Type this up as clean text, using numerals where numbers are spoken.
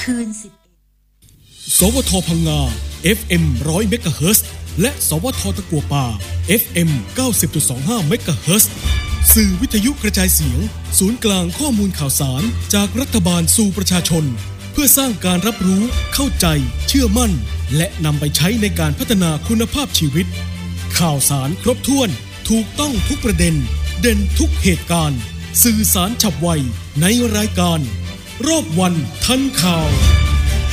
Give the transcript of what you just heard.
คืนสวทพังงา FM 100 เมกะเฮิรตซ์และสวทตะกั่วป่า FM 90.25 เมกะเฮิรตซ์สื่อวิทยุกระจายเสียงศูนย์กลางข้อมูลข่าวสารจากรัฐบาลสู่ประชาชนเพื่อสร้างการรับรู้เข้าใจเชื่อมั่นและนำไปใช้ในการพัฒนาคุณภาพชีวิตข่าวสารครบถ้วนถูกต้องทุกประเด็นเด่นทุกเหตุการณ์สื่อสารฉับไวในรายการรอบวันทันข่าว